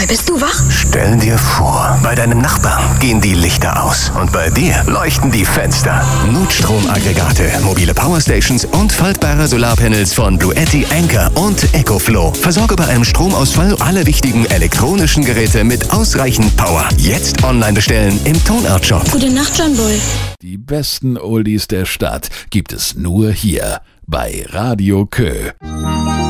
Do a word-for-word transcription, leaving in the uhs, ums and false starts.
Mal bist du wach? Stell dir vor, bei deinem Nachbarn gehen die Lichter aus und bei dir leuchten die Fenster. Notstromaggregate, mobile Powerstations und faltbare Solarpanels von Bluetti, Anker und EcoFlow. Versorge bei einem Stromausfall alle wichtigen elektronischen Geräte mit ausreichend Power. Jetzt online bestellen im Tonart-Shop. Gute Nacht, John Boy. Die besten Oldies der Stadt gibt es nur hier bei Radio Kö.